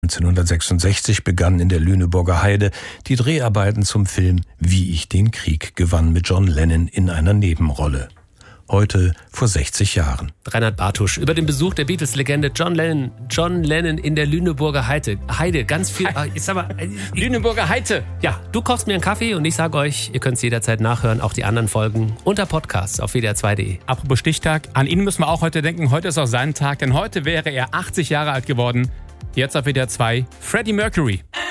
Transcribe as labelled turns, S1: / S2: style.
S1: 1966 begannen in der Lüneburger Heide die Dreharbeiten zum Film »Wie ich den Krieg gewann« mit John Lennon in einer Nebenrolle. Heute vor 60 Jahren.
S2: Reinhard Bartusch über den Besuch der Beatles-Legende John Lennon in der Lüneburger Heide. Ganz viel.
S3: Lüneburger Heide.
S2: Ja, du kochst mir einen Kaffee und ich sage euch, ihr könnt es jederzeit nachhören, auch die anderen Folgen unter Podcasts auf wdr2.de.
S3: Apropos Stichtag, an ihn müssen wir auch heute denken. Heute ist auch sein Tag, denn heute wäre er 80 Jahre alt geworden. Jetzt auf WDR 2, Freddie Mercury.